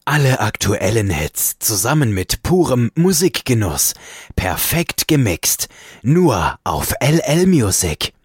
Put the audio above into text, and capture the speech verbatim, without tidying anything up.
Alle aktuellen Hits zusammen mit purem Musikgenuss. Perfekt gemixt. Nur auf L L Music.